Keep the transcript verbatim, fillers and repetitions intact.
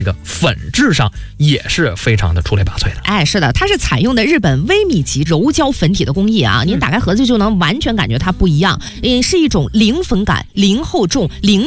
这个粉质上也是非常的出类拔萃的。 哎，是的，它是采用的日本微米级柔胶粉体的工艺啊，您打开盒子就能完全感觉它不一样，嗯，是一种零粉感、零厚重、零